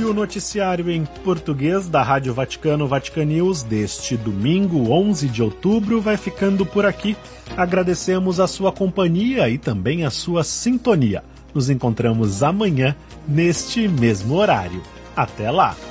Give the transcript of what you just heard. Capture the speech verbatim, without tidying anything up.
o noticiário em português da Rádio Vaticano, Vatican News, deste domingo, onze de outubro, vai ficando por aqui. Agradecemos a sua companhia e também a sua sintonia. Nos encontramos amanhã, neste mesmo horário. Até lá!